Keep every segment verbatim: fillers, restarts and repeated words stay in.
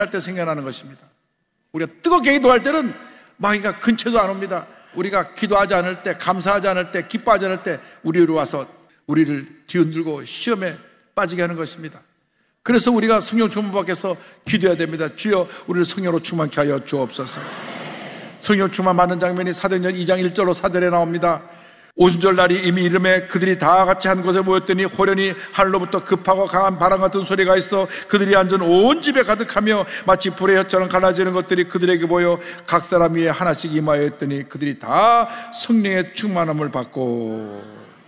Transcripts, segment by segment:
때 생겨나는 것입니다. 우리가 뜨겁게 기도할 때는 마귀가 근처도 안 옵니다. 우리가 기도하지 않을 때, 감사하지 않을 때, 기뻐하지 않을 때 우리로 와서 우리를 뒤흔들고 시험에 빠지게 하는 것입니다. 그래서 우리가 성령 충만 밖에서 기도해야 됩니다. 주여 우리를 성령으로 충만케 하여 주옵소서. 성령 충만 받는 장면이 사도행전 이 장 일 절로 사 절에 나옵니다. 오순절 날이 이미 이름에 그들이 다 같이 한 곳에 모였더니 호련히 하늘로부터 급하고 강한 바람 같은 소리가 있어 그들이 앉은 온 집에 가득하며 마치 불의 혀처럼 갈라지는 것들이 그들에게 보여 각 사람 위에 하나씩 임하여 있더니 그들이 다 성령의 충만함을 받고.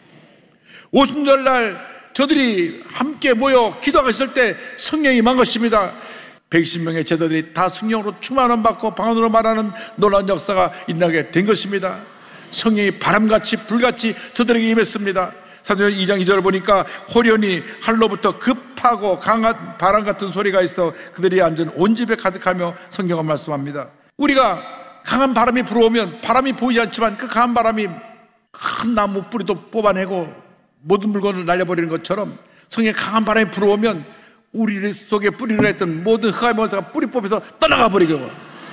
오순절 날 저들이 함께 모여 기도하고 있을 때 성령이 임한 것입니다. 백이십 명의 제자들이 다 성령으로 충만함 받고 방언으로 말하는 놀라운 역사가 일어나게 된 것입니다. 성령이 바람같이 불같이 저들에게 임했습니다. 사도행전 이 장 이 절을 보니까 호련히 하늘로부터 급하고 강한 바람 같은 소리가 있어 그들이 앉은 온 집에 가득하며 성경은 말씀합니다. 우리가 강한 바람이 불어오면 바람이 보이지 않지만 그 강한 바람이 큰 나무 뿌리도 뽑아내고 모든 물건을 날려버리는 것처럼 성령의 강한 바람이 불어오면 우리 속에 뿌리로 했던 모든 흑암의 원수가 뿌리 뽑혀서 떠나가 버리고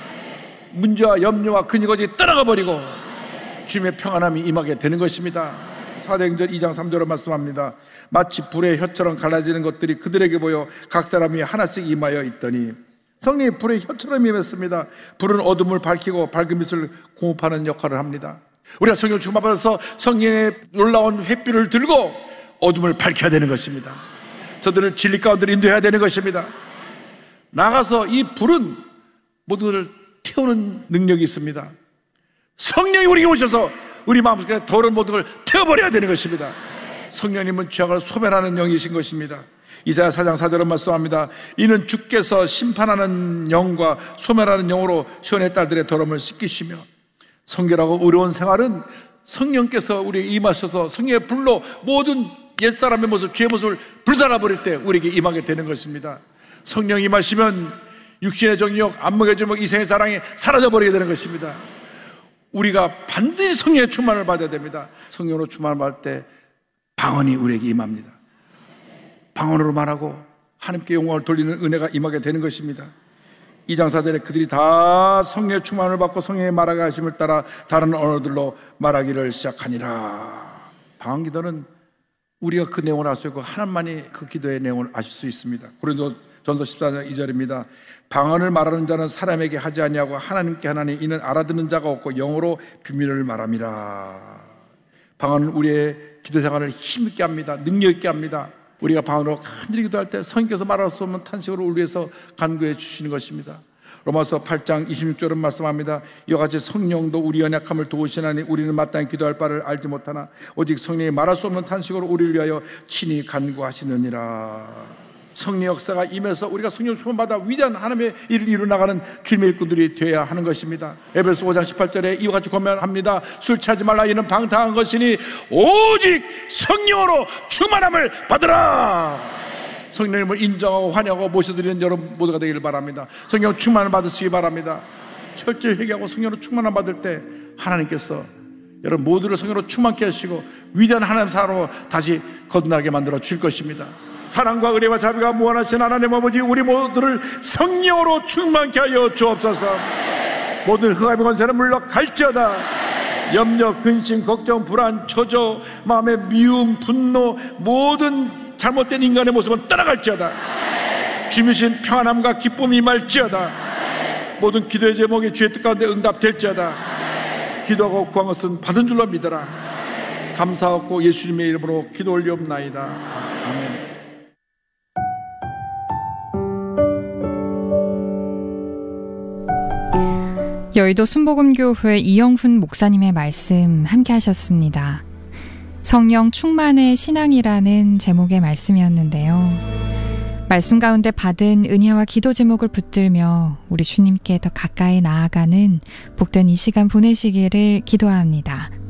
문제와 염려와 근심이 떠나가 버리고 주님의 평안함이 임하게 되는 것입니다. 사도행전 이 장 삼 절로 말씀합니다. 마치 불의 혀처럼 갈라지는 것들이 그들에게 보여 각 사람이 하나씩 임하여 있더니 성령이 불의 혀처럼 임했습니다. 불은 어둠을 밝히고 밝은 빛을 공급하는 역할을 합니다. 우리가 성령을 충만받아서 성령의 놀라운 횃불을 들고 어둠을 밝혀야 되는 것입니다. 저들을 진리 가운데로 인도해야 되는 것입니다. 나가서 이 불은 모두를 태우는 능력이 있습니다. 성령이 우리에게 오셔서 우리 마음속에 더러운 모든 걸 태워버려야 되는 것입니다. 성령님은 죄악을 소멸하는 영이신 것입니다. 이사야 사 장 사 절은 말씀합니다. 이는 주께서 심판하는 영과 소멸하는 영으로 시온의 딸들의 더러움을 씻기시며. 성결하고 의로운 생활은 성령께서 우리에게 임하셔서 성령의 불로 모든 옛사람의 모습, 죄의 모습을 불살라버릴 때 우리에게 임하게 되는 것입니다. 성령이 임하시면 육신의 정욕, 안목의 정욕, 이생의 사랑이 사라져버리게 되는 것입니다. 우리가 반드시 성령의 충만을 받아야 됩니다. 성령으로 충만을 받을 때 방언이 우리에게 임합니다. 방언으로 말하고 하나님께 영광을 돌리는 은혜가 임하게 되는 것입니다. 이 장 사 절에 그들이 다 성령의 충만을 받고 성령의 말하게 하심을 따라 다른 언어들로 말하기를 시작하니라. 방언 기도는 우리가 그 내용을 알 수 있고 하나님만이 그 기도의 내용을 아실 수 있습니다. 고린도전서 십사 장 이 절입니다. 방언을 말하는 자는 사람에게 하지 아니하고 하나님께 하나니 이는 알아듣는 자가 없고 영어로 비밀을 말함이라. 방언은 우리의 기도 생활을 힘있게 합니다. 능력 있게 합니다. 우리가 방언으로 간절히 기도할 때 성령께서 말할 수 없는 탄식으로 우리 위해서 간구해 주시는 것입니다. 로마서 팔 장 이십육 절은 말씀합니다. 이와 같이 성령도 우리 연약함을 도우시나니 우리는 마땅히 기도할 바를 알지 못하나 오직 성령이 말할 수 없는 탄식으로 우리를 위하여 친히 간구하시느니라. 성령 역사가 임해서 우리가 성령 충만받아 위대한 하나님의 일을 이루어나가는 주님의 일꾼들이 되어야 하는 것입니다. 에베소 오 장 십팔 절에 이와 같이 권면합니다. 술 취하지 말라. 이는 방탕한 것이니 오직 성령으로 충만함을 받으라. 성령님을 인정하고 환영하고 모셔드리는 여러분 모두가 되기를 바랍니다. 성령 충만을 받으시기 바랍니다. 철저히 회개하고 성령으로 충만함 받을 때 하나님께서 여러분 모두를 성령으로 충만케 하시고 위대한 하나님 사람으로 다시 거듭나게 만들어 줄 것입니다. 사랑과 은혜와 자비가 무한하신 하나님 아버지, 우리 모두를 성령으로 충만케 하여 주옵소서. 모든 흑암의 권세는 물러갈지어다. 염려, 근심, 걱정, 불안, 초조, 마음의 미움, 분노, 모든 잘못된 인간의 모습은 떠나갈지어다. 주님이신 평안함과 기쁨이 임할지어다. 모든 기도의 제목이 주의 뜻 가운데 응답될지어다. 기도하고 구한 것은 받은 줄로 믿어라. 감사하고 예수님의 이름으로 기도 올리옵나이다. 아멘. 여의도 순복음교회 이영훈 목사님의 말씀 함께 하셨습니다. 성령 충만의 신앙이라는 제목의 말씀이었는데요. 말씀 가운데 받은 은혜와 기도 제목을 붙들며 우리 주님께 더 가까이 나아가는 복된 이 시간 보내시기를 기도합니다.